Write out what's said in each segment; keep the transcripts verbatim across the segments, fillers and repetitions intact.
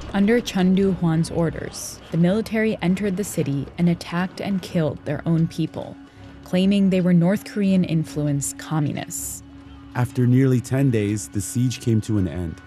Under Chun Doo-hwan's orders, the military entered the city and attacked and killed their own people, claiming they were North Korean-influenced communists. After nearly ten days, the siege came to an end.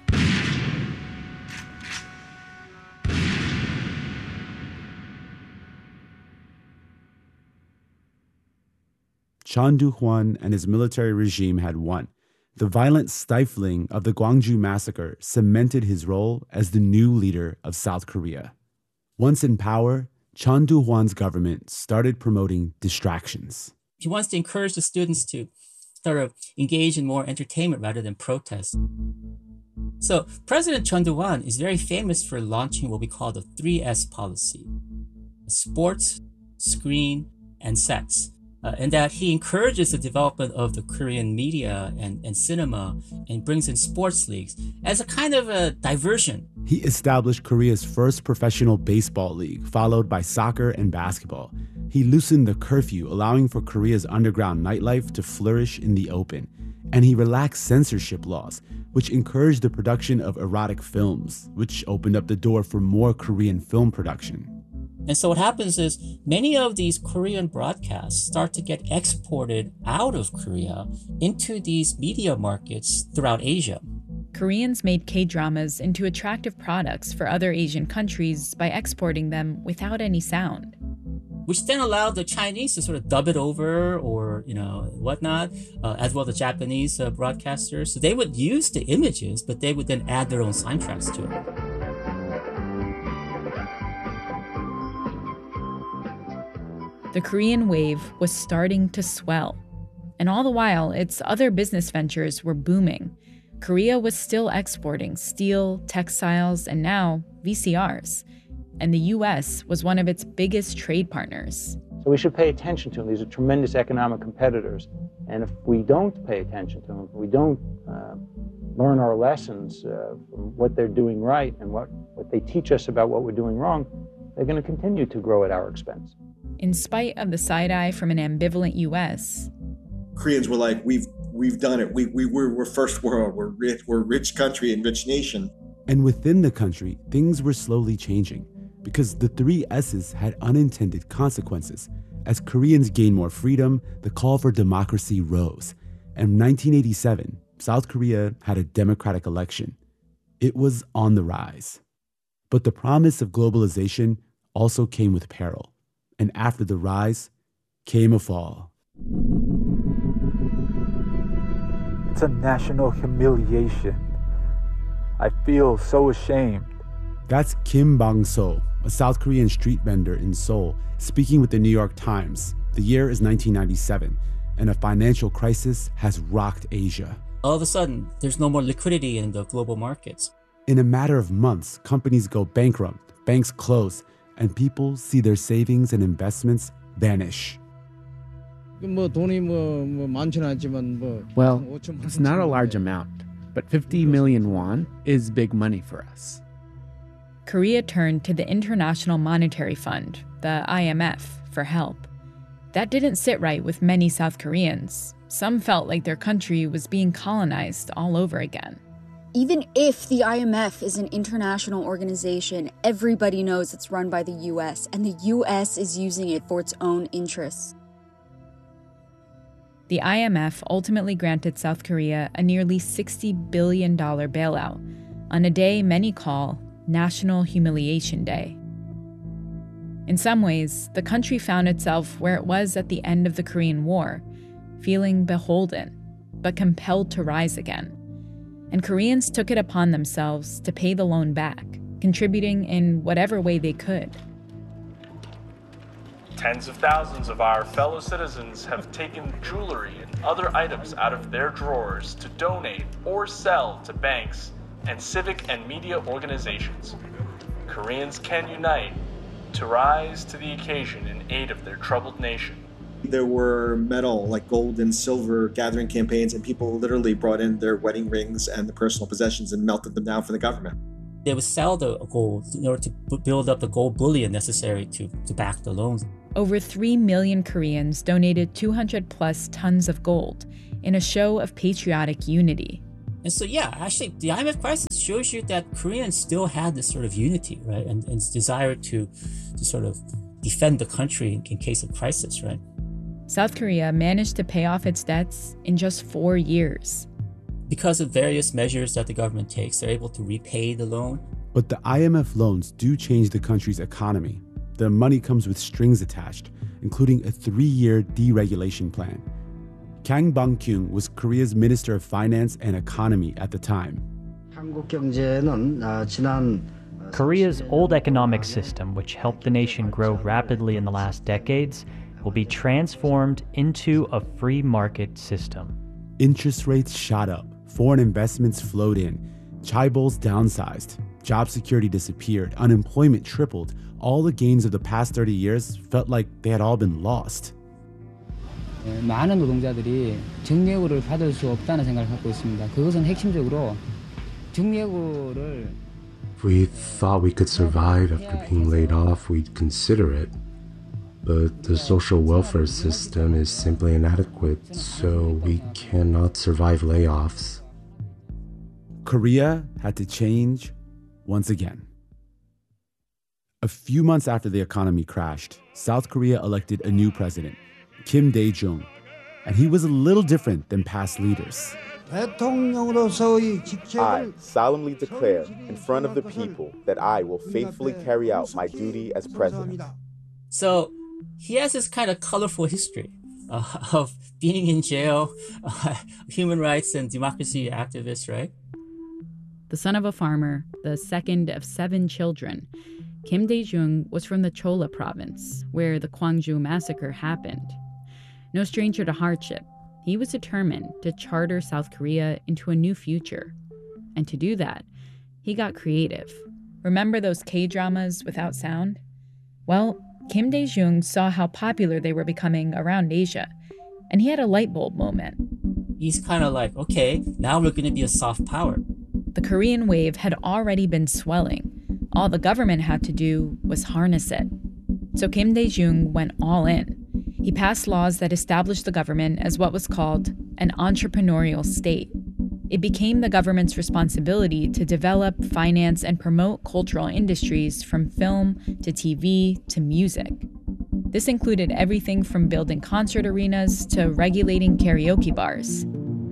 Chun Doo-hwan and his military regime had won. The violent stifling of the Gwangju massacre cemented his role as the new leader of South Korea. Once in power, Chun Doo-hwan's government started promoting distractions. He wants to encourage the students to sort of engage in more entertainment rather than protest. So President Chun Doo-hwan is very famous for launching what we call the three S policy: sports, screen, and sex. Uh, and that he encourages the development of the Korean media and, and cinema and brings in sports leagues as a kind of a diversion. He established Korea's first professional baseball league, followed by soccer and basketball. He loosened the curfew, allowing for Korea's underground nightlife to flourish in the open. And he relaxed censorship laws, which encouraged the production of erotic films, which opened up the door for more Korean film production. And so what happens is many of these Korean broadcasts start to get exported out of Korea into these media markets throughout Asia. Koreans made K-dramas into attractive products for other Asian countries by exporting them without any sound. Which then allowed the Chinese to sort of dub it over or, you know, whatnot, uh, as well as the Japanese uh, broadcasters. So they would use the images, but they would then add their own soundtracks to it. The Korean wave was starting to swell. And all the while, its other business ventures were booming. Korea was still exporting steel, textiles, and now V C Rs. And the U S was one of its biggest trade partners. So we should pay attention to them. These are tremendous economic competitors. And if we don't pay attention to them, if we don't uh, learn our lessons uh, from what they're doing right and what, what they teach us about what we're doing wrong, they're going to continue to grow at our expense. In spite of the side-eye from an ambivalent U S, Koreans were like, we've we've done it. We, we, we're, we're first world. We're rich. We're a rich country and rich nation. And within the country, things were slowly changing because the three S's had unintended consequences. As Koreans gained more freedom, the call for democracy rose. And in nineteen eighty-seven, South Korea had a democratic election. It was on the rise. But the promise of globalization also came with peril. And after the rise came a fall. It's a national humiliation. I feel so ashamed. That's Kim Bang-so, a South Korean street vendor in Seoul, speaking with the New York Times. The year is nineteen ninety-seven, and a financial crisis has rocked Asia. All of a sudden, there's no more liquidity in the global markets. In a matter of months, companies go bankrupt, banks close, and people see their savings and investments vanish. Well, it's not a large amount, but fifty million won is big money for us. Korea turned to the International Monetary Fund, the I M F, for help. That didn't sit right with many South Koreans. Some felt like their country was being colonized all over again. Even if the I M F is an international organization, everybody knows it's run by the U S, and the U S is using it for its own interests. The I M F ultimately granted South Korea a nearly sixty billion dollars bailout on a day many call National Humiliation Day. In some ways, the country found itself where it was at the end of the Korean War, feeling beholden, but compelled to rise again. And Koreans took it upon themselves to pay the loan back, contributing in whatever way they could. Tens of thousands of our fellow citizens have taken jewelry and other items out of their drawers to donate or sell to banks and civic and media organizations. Koreans can unite to rise to the occasion in aid of their troubled nation. There were metal, like gold and silver, gathering campaigns, and people literally brought in their wedding rings and the personal possessions and melted them down for the government. They would sell the gold in order to b- build up the gold bullion necessary to, to back the loans. Over three million Koreans donated two hundred plus tons of gold in a show of patriotic unity. And so, yeah, actually, the I M F crisis shows you that Koreans still had this sort of unity, right? And, and desire to, to sort of defend the country in, in case of crisis, right? South Korea managed to pay off its debts in just four years. Because of various measures that the government takes, they're able to repay the loan. But the I M F loans do change the country's economy. The money comes with strings attached, including a three-year deregulation plan. Kang Bang-kyung was Korea's Minister of Finance and Economy at the time. Korea's old economic system, which helped the nation grow rapidly in the last decades, will be transformed into a free market system. Interest rates shot up, foreign investments flowed in, chaebols downsized, job security disappeared, unemployment tripled. All the gains of the past thirty years felt like they had all been lost. 많은 노동자들이 정리해고를 받을 수 없다는 생각을 갖고 있습니다. 그것은 핵심적으로 정리해고를 If we thought we could survive after being laid off, we'd consider it. But the social welfare system is simply inadequate, so we cannot survive layoffs. Korea had to change once again. A few months after the economy crashed, South Korea elected a new president, Kim Dae-jung, and he was a little different than past leaders. I solemnly declare in front of the people that I will faithfully carry out my duty as president. So he has this kind of colorful history uh, of being in jail, uh, human rights and democracy activist, right? The son of a farmer, the second of seven children, Kim Dae-jung was from the Cholla province, where the Gwangju massacre happened. No stranger to hardship, he was determined to charter South Korea into a new future. And to do that, he got creative. Remember those K-dramas without sound? Well, Kim Dae-jung saw how popular they were becoming around Asia, and he had a light bulb moment. He's kind of like, okay, now we're going to be a soft power. The Korean wave had already been swelling. All the government had to do was harness it. So Kim Dae-jung went all in. He passed laws that established the government as what was called an entrepreneurial state. It became the government's responsibility to develop, finance, and promote cultural industries from film to T V to music. This included everything from building concert arenas to regulating karaoke bars.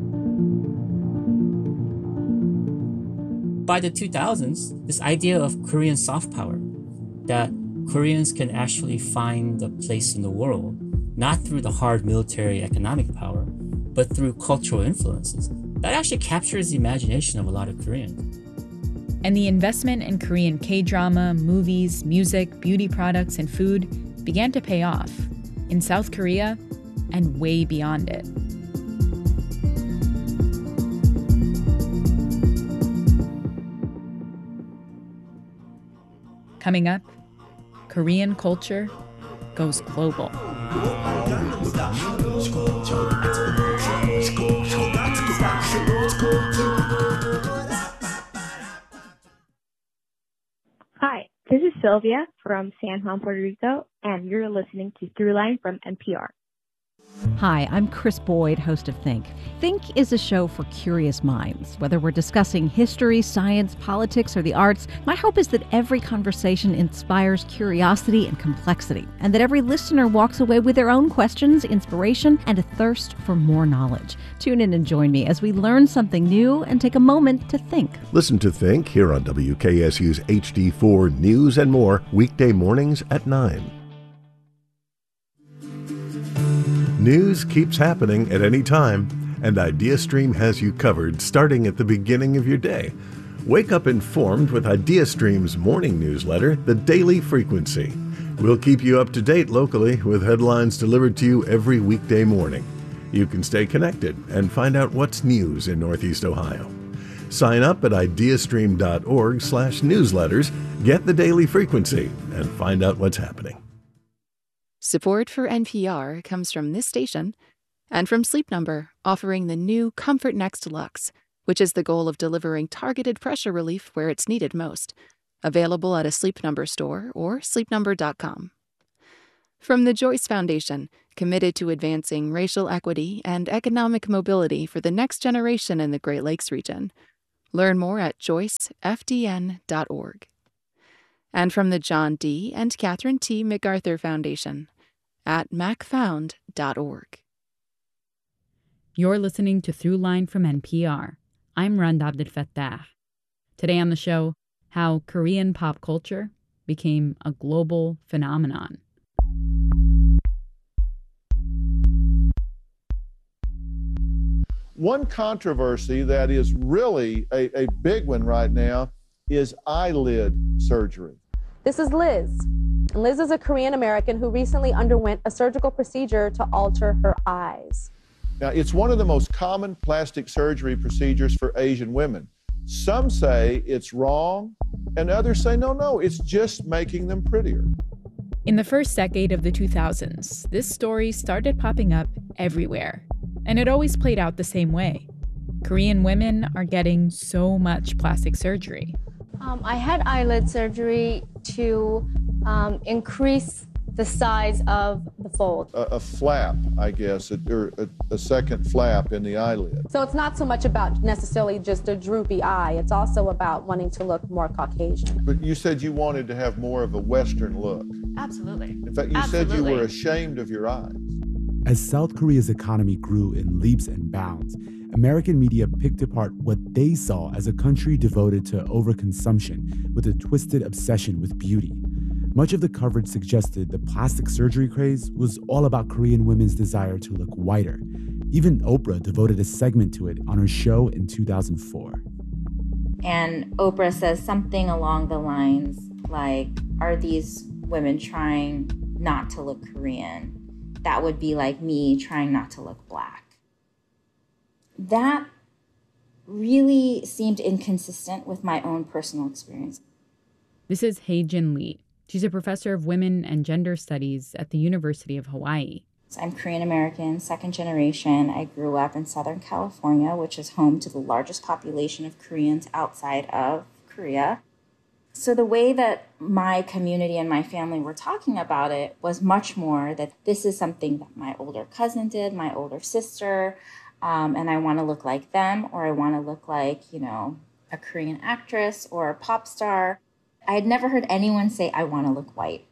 By the two thousands, this idea of Korean soft power, that Koreans can actually find a place in the world, not through the hard military economic power, but through cultural influences, that actually captures the imagination of a lot of Koreans. And the investment in Korean K-drama, movies, music, beauty products, and food began to pay off in South Korea and way beyond it. Coming up, Korean culture goes global. Hi, this is Sylvia from San Juan, Puerto Rico, and you're listening to Throughline from N P R. Hi, I'm Chris Boyd, host of Think. Think is a show for curious minds. Whether we're discussing history, science, politics, or the arts, my hope is that every conversation inspires curiosity and complexity, and that every listener walks away with their own questions, inspiration, and a thirst for more knowledge. Tune in and join me as we learn something new and take a moment to think. Listen to Think here on W K S U's H D four News and More, weekday mornings at nine. News keeps happening at any time, and IdeaStream has you covered starting at the beginning of your day. Wake up informed with IdeaStream's morning newsletter, The Daily Frequency. We'll keep you up to date locally with headlines delivered to you every weekday morning. You can stay connected and find out what's news in Northeast Ohio. Sign up at ideastream.org slash newsletters, get The Daily Frequency, and find out what's happening. Support for N P R comes from this station and from Sleep Number, offering the new Comfort Next Luxe, which is the goal of delivering targeted pressure relief where it's needed most. Available at a Sleep Number store or sleep number dot com. From the Joyce Foundation, committed to advancing racial equity and economic mobility for the next generation in the Great Lakes region. Learn more at joyce f d n dot org. And from the John D. and Catherine T. MacArthur Foundation at mac found dot org. You're listening to Throughline from N P R. I'm Rand Abdelfattah. Today on the show, how Korean pop culture became a global phenomenon. One controversy that is really a, a big one right now is eyelid surgery. This is Liz. And Liz is a Korean American who recently underwent a surgical procedure to alter her eyes. Now, it's one of the most common plastic surgery procedures for Asian women. Some say it's wrong, and others say, no, no, it's just making them prettier. In the first decade of the two thousands, this story started popping up everywhere. And it always played out the same way. Korean women are getting so much plastic surgery. Um, I had eyelid surgery to um, increase the size of the fold. A, a flap, I guess, a, or a, a second flap in the eyelid. So it's not so much about necessarily just a droopy eye. It's also about wanting to look more Caucasian. But you said you wanted to have more of a Western look. Absolutely. In fact, you Absolutely. said you were ashamed of your eyes. As South Korea's economy grew in leaps and bounds, American media picked apart what they saw as a country devoted to overconsumption with a twisted obsession with beauty. Much of the coverage suggested the plastic surgery craze was all about Korean women's desire to look whiter. Even Oprah devoted a segment to it on her show in two thousand four. And Oprah says something along the lines like, are these women trying not to look Korean? That would be like me trying not to look black. That really seemed inconsistent with my own personal experience. This is Hae-Jin Lee. She's a professor of women and gender studies at the University of Hawaii. I'm Korean American, second generation. I grew up in Southern California, which is home to the largest population of Koreans outside of Korea. So the way that my community and my family were talking about it was much more that this is something that my older cousin did, my older sister, um, and I want to look like them, or I want to look like, you know, a Korean actress or a pop star. I had never heard anyone say, I want to look white.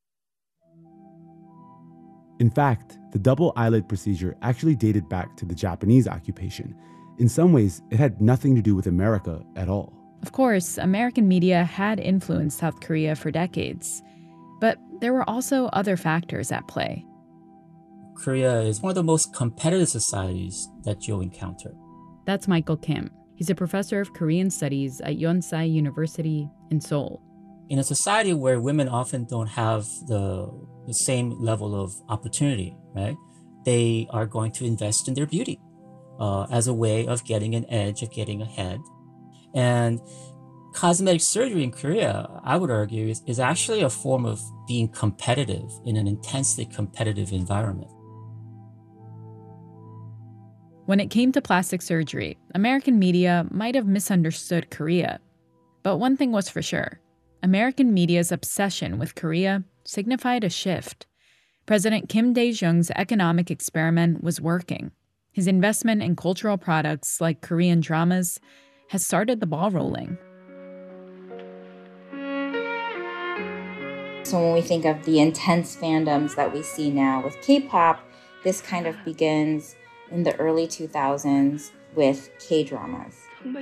In fact, the double eyelid procedure actually dated back to the Japanese occupation. In some ways, it had nothing to do with America at all. Of course, American media had influenced South Korea for decades, but there were also other factors at play. Korea is one of the most competitive societies that you'll encounter. That's Michael Kim. He's a professor of Korean studies at Yonsei University in Seoul. In a society where women often don't have the, the same level of opportunity, right? They are going to invest in their beauty uh, as a way of getting an edge, of getting ahead. And cosmetic surgery in Korea, I would argue, is, is actually a form of being competitive in an intensely competitive environment. When it came to plastic surgery, American media might have misunderstood Korea. But one thing was for sure. American media's obsession with Korea signified a shift. President Kim Dae-jung's economic experiment was working. His investment in cultural products like Korean dramas has started the ball rolling. So when we think of the intense fandoms that we see now with K-pop, this kind of begins in the early two thousands with K-dramas.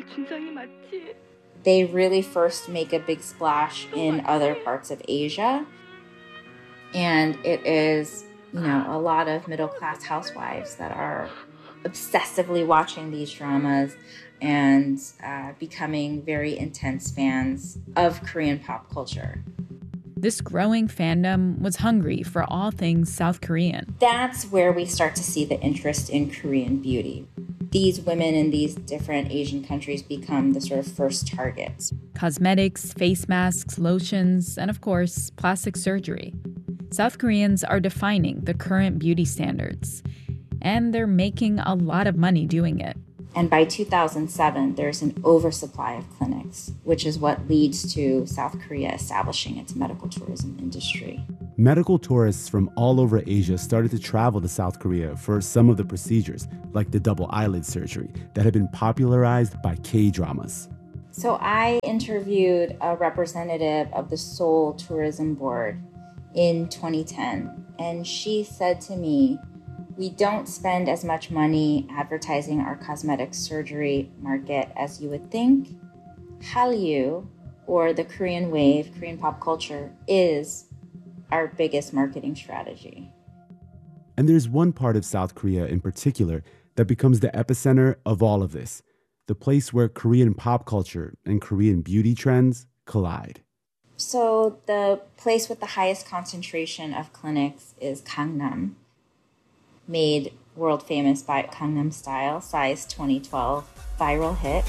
They really first make a big splash in other parts of Asia. And it is, you know, a lot of middle-class housewives that are obsessively watching these dramas and uh, becoming very intense fans of Korean pop culture. This growing fandom was hungry for all things South Korean. That's where we start to see the interest in Korean beauty. These women in these different Asian countries become the sort of first targets. Cosmetics, face masks, lotions, and of course, plastic surgery. South Koreans are defining the current beauty standards, and they're making a lot of money doing it. And by two thousand seven, there's an oversupply of clinics, which is what leads to South Korea establishing its medical tourism industry. medical tourists from all over Asia started to travel to South Korea for some of the procedures, like the double eyelid surgery, that had been popularized by K-dramas. So I interviewed a representative of the Seoul Tourism Board in twenty ten, and she said to me, "We don't spend as much money advertising our cosmetic surgery market as you would think. Hallyu, or the Korean wave, Korean pop culture, is our biggest marketing strategy." And there's one part of South Korea in particular that becomes the epicenter of all of this, the place where Korean pop culture and Korean beauty trends collide. So the place with the highest concentration of clinics is Gangnam, made world famous by Gangnam Style, size twenty twelve, viral hit.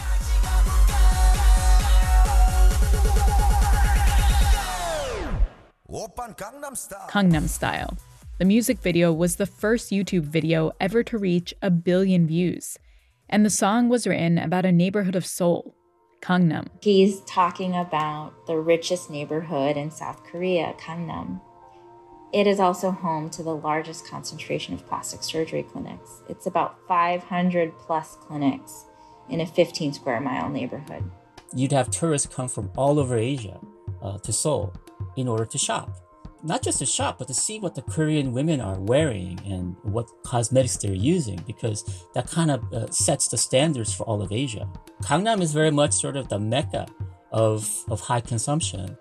Gangnam Style. The music video was the first YouTube video ever to reach a billion views. And the song was written about a neighborhood of Seoul, Gangnam. He's talking about the richest neighborhood in South Korea, Gangnam. It is also home to the largest concentration of plastic surgery clinics. It's about five hundred plus clinics in a fifteen square mile neighborhood. You'd have tourists come from all over Asia uh, to Seoul in order to shop. Not just to shop, but to see what the Korean women are wearing and what cosmetics they're using, because that kind of uh, sets the standards for all of Asia. Gangnam is very much sort of the mecca of, of high consumption.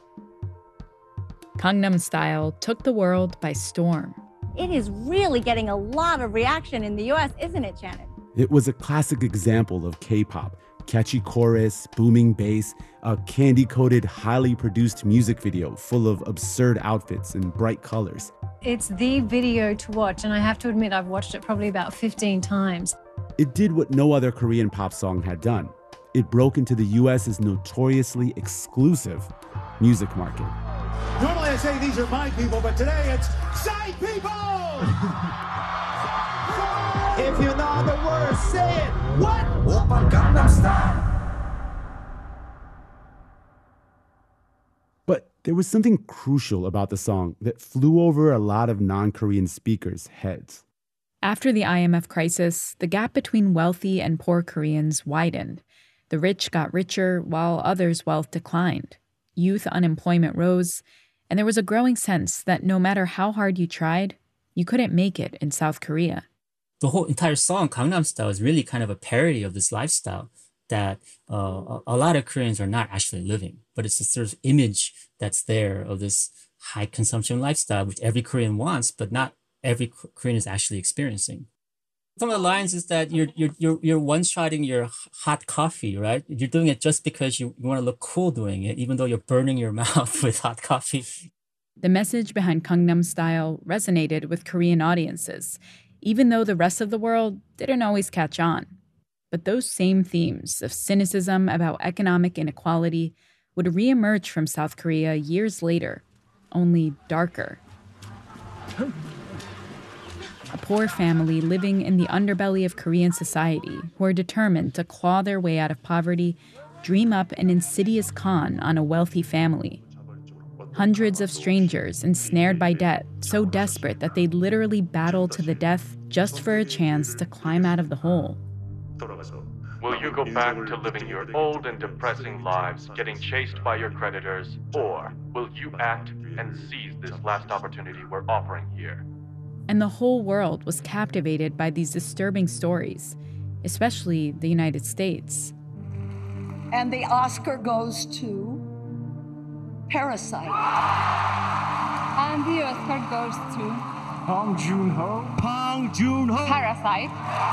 Gangnam Style took the world by storm. It is really getting a lot of reaction in the U S, isn't it, Janet? It was a classic example of K-pop. Catchy chorus, booming bass, a candy-coated, highly produced music video full of absurd outfits and bright colors. It's the video to watch, and I have to admit I've watched it probably about fifteen times. It did what no other Korean pop song had done. It broke into the U S's notoriously exclusive music market. Normally I say these are my people, but today it's Psy people! If you know the words, say it. What? Oppa Gangnam Style. But there was something crucial about the song that flew over a lot of non-Korean speakers' heads. After the I M F crisis, the gap between wealthy and poor Koreans widened. The rich got richer while others' wealth declined. Youth unemployment rose, and there was a growing sense that no matter how hard you tried, you couldn't make it in South Korea. The whole entire song, Gangnam Style, is really kind of a parody of this lifestyle that uh, a lot of Koreans are not actually living. But it's a sort of image that's there of this high consumption lifestyle, which every Korean wants, but not every Korean is actually experiencing. Some of the lines is that you're you're you're, you're one-shotting your hot coffee, right? You're doing it just because you, you want to look cool doing it, even though you're burning your mouth with hot coffee. The message behind Gangnam Style resonated with Korean audiences, even though the rest of the world didn't always catch on. But those same themes of cynicism about economic inequality would reemerge from South Korea years later, only darker. A poor family living in the underbelly of Korean society who are determined to claw their way out of poverty dream up an insidious con on a wealthy family. Hundreds of strangers ensnared by debt, so desperate that they'd literally battle to the death just for a chance to climb out of the hole. Will you go back to living your old and depressing lives, getting chased by your creditors, or will you act and seize this last opportunity we're offering here? And the whole world was captivated by these disturbing stories, especially the United States. And the Oscar goes to Parasite. And the Oscar goes to Bong Joon-ho. Bong Joon-ho. Parasite.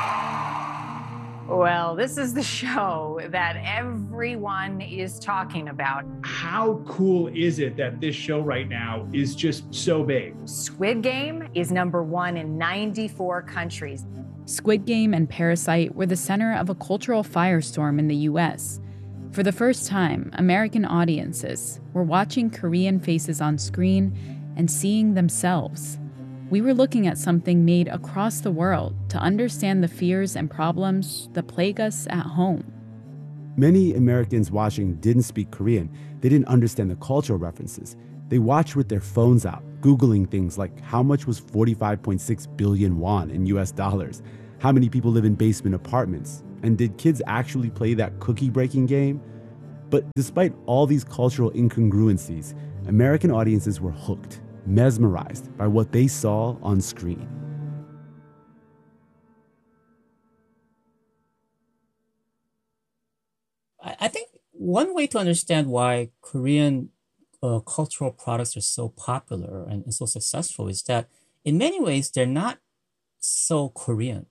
Well, this is the show that everyone is talking about. How cool is it that this show right now is just so big? Squid Game is number one in ninety-four countries. Squid Game and Parasite were the center of a cultural firestorm in the U S. For the first time, American audiences were watching Korean faces on screen and seeing themselves. We were looking at something made across the world to understand the fears and problems that plague us at home. Many Americans watching didn't speak Korean. They didn't understand the cultural references. They watched with their phones out, Googling things like how much was forty-five point six billion won in U S dollars? How many people live in basement apartments? And did kids actually play that cookie breaking game? But despite all these cultural incongruencies, American audiences were hooked, mesmerized by what they saw on screen. I think one way to understand why Korean uh, cultural products are so popular and, and so successful is that in many ways, they're not so Korean.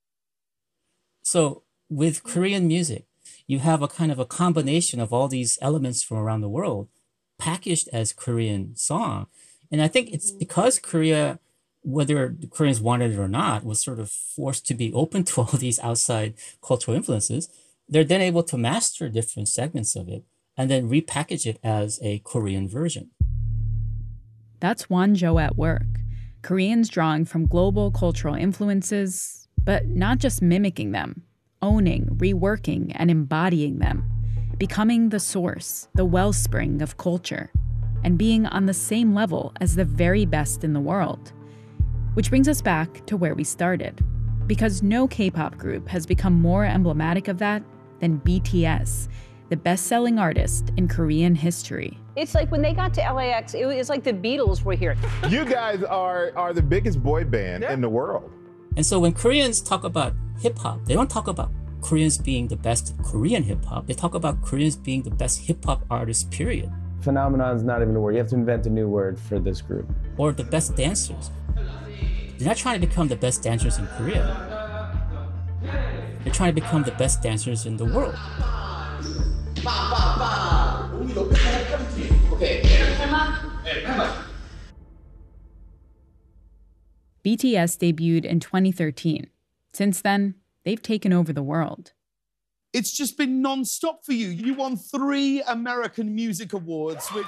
So with Korean music, you have a kind of a combination of all these elements from around the world packaged as Korean song. And I think it's because Korea, whether the Koreans wanted it or not, was sort of forced to be open to all these outside cultural influences. They're then able to master different segments of it and then repackage it as a Korean version. That's Wonjo at work. Koreans drawing from global cultural influences, but not just mimicking them, owning, reworking, and embodying them, becoming the source, the wellspring of culture, and being on the same level as the very best in the world. Which brings us back to where we started, because no K-pop group has become more emblematic of that than B T S, the best-selling artist in Korean history. It's like when they got to L A X, it was like the Beatles were here. You guys are, are the biggest boy band yeah. in the world. And so when Koreans talk about hip-hop, they don't talk about Koreans being the best Korean hip-hop. They talk about Koreans being the best hip-hop artists, period. Phenomenon is not even a word. You have to invent a new word for this group. Or the best dancers. They're not trying to become the best dancers in Korea. They're trying to become the best dancers in the world. B T S debuted in twenty thirteen. Since then, they've taken over the world. It's just been non-stop for you. You won three American Music Awards, which...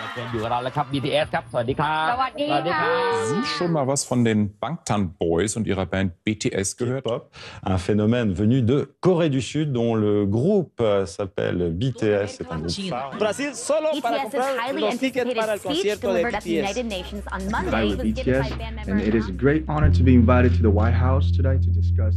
Schon mal was von den Bangtan Boys und ihrer Band B T S gehört? Un phénomène venu de Corée du Sud dont le groupe s'appelle B T S. C'est un groupe phare. Brasil solo para comprar los tickets para el concierto de B T S. I with B T S, and it is a great honor to be invited to the White House today to discuss.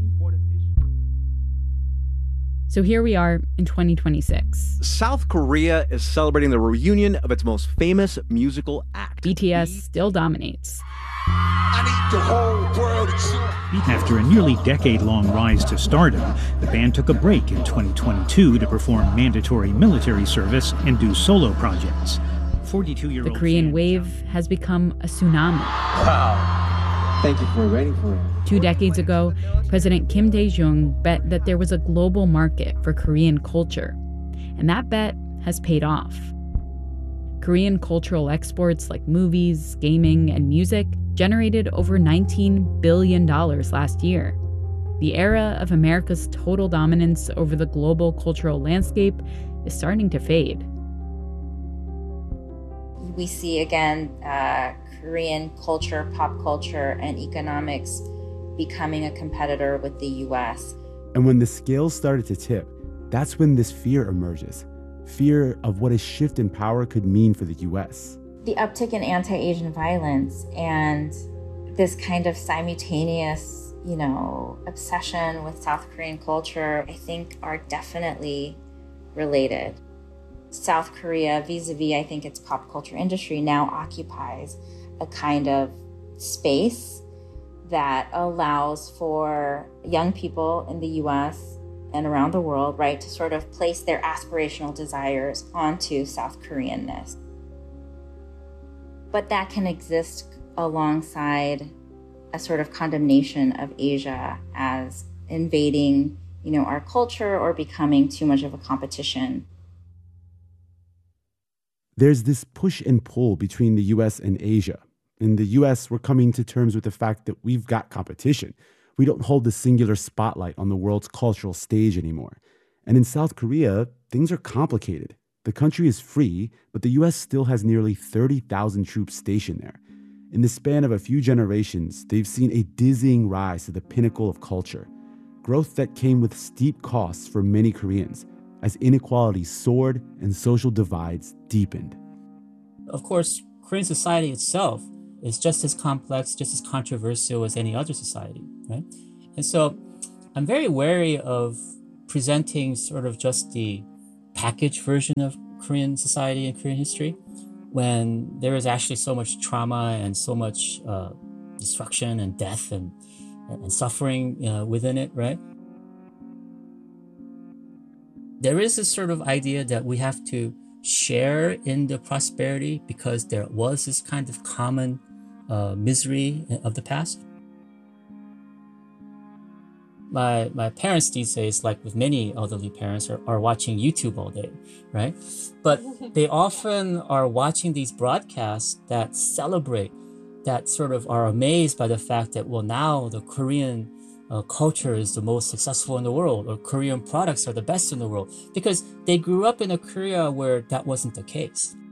So here we are in twenty twenty-six. South Korea is celebrating the reunion of its most famous musical act. B T S still dominates. I need the whole world to... After a nearly decade-long rise to stardom, the band took a break in twenty twenty-two to perform mandatory military service and do solo projects. forty-two-year-old The Korean wave has become a tsunami. Wow. Thank you for waiting for it. Two decades ago, President Kim Dae-jung bet that there was a global market for Korean culture, and that bet has paid off. Korean cultural exports like movies, gaming, and music generated over nineteen billion dollars last year. The era of America's total dominance over the global cultural landscape is starting to fade. We see again uh, Korean culture, pop culture, and economics becoming a competitor with the U S. And when the scales started to tip, that's when this fear emerges. Fear of what a shift in power could mean for the U S. The uptick in anti-Asian violence and this kind of simultaneous, you know, obsession with South Korean culture, I think are definitely related. South Korea, vis-a-vis, I think its pop culture industry now occupies a kind of space that allows for young people in the U S and around the world, right, to sort of place their aspirational desires onto South Koreanness. But that can exist alongside a sort of condemnation of Asia as invading, you know, our culture or becoming too much of a competition. There's this push and pull between the U S and Asia. In the U S, we're coming to terms with the fact that we've got competition. We don't hold the singular spotlight on the world's cultural stage anymore. And in South Korea, things are complicated. The country is free, but the U S still has nearly thirty thousand troops stationed there. In the span of a few generations, they've seen a dizzying rise to the pinnacle of culture, growth that came with steep costs for many Koreans, as inequality soared and social divides deepened. of course, Korean society itself is just as complex, just as controversial as any other society, right? And so I'm very wary of presenting sort of just the packaged version of Korean society and Korean history when there is actually so much trauma and so much uh, destruction and death and, and suffering uh, within it, right? There is this sort of idea that we have to share in the prosperity because there was this kind of common uh, misery of the past. My, my parents these days, like with many elderly parents, are, are watching YouTube all day, right? But they often are watching these broadcasts that celebrate, that sort of are amazed by the fact that, well, now the Korean uh, culture is the most successful in the world, or Korean products are the best in the world, because they grew up in a Korea where that wasn't the case.